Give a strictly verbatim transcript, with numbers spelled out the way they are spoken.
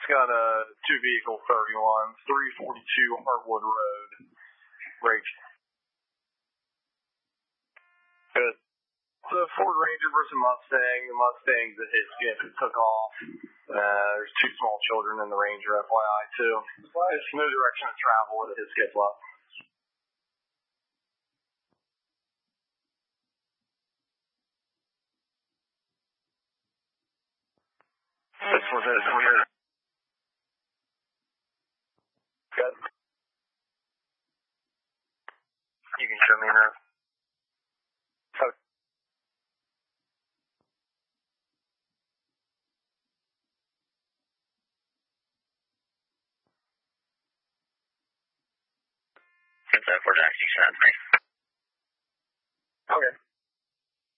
It's got a two vehicle thirty-one, three forty-two Hartwood Road, Rachel. Good. So Ford Ranger versus Mustang. The Mustang that hit Skip took off. Uh, there's two small children in the Ranger, F Y I, too. There's no direction of travel with it hit Skip up. This was it. This was it. Good. You can show me now. Okay. It's that for taxi, seven three. Okay.